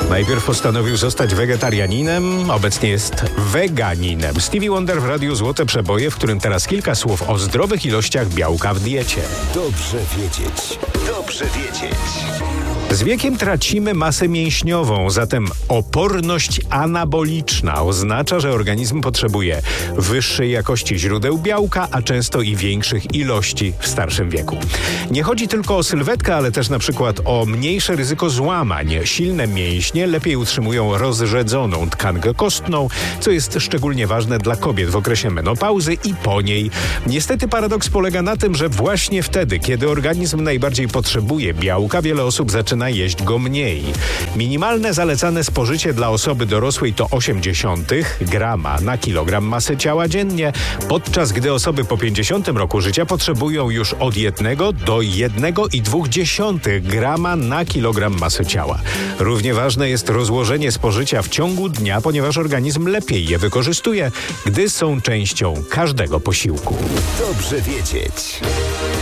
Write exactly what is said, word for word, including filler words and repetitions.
Najpierw postanowił zostać wegetarianinem, obecnie jest weganinem. Stevie Wonder w Radiu Złote Przeboje, w którym teraz kilka słów o zdrowych ilościach białka w diecie. Dobrze wiedzieć. Dobrze wiedzieć. Z wiekiem tracimy masę mięśniową, zatem oporność anaboliczna oznacza, że organizm potrzebuje wyższej jakości źródeł białka, a często i większych ilości w starszym wieku. Nie chodzi tylko o sylwetkę, ale też na przykład o mniejsze ryzyko złamań. Silne mięśnie lepiej utrzymują rozrzedzoną tkankę kostną, co jest szczególnie ważne dla kobiet w okresie menopauzy i po niej. Niestety paradoks polega na tym, że właśnie wtedy, kiedy organizm najbardziej potrzebuje białka, wiele osób zaczyna jeść go mniej. Minimalne zalecane spożycie dla osoby dorosłej to osiemdziesiąt grama na kilogram masy ciała dziennie, podczas gdy osoby po pięćdziesiątym roku życia potrzebują już od jednego do jednego i dwóch dziesiątych grama na kilogram masy ciała. Równie ważne jest rozłożenie spożycia w ciągu dnia, ponieważ organizm lepiej je wykorzystuje, gdy są częścią każdego posiłku. Dobrze wiedzieć.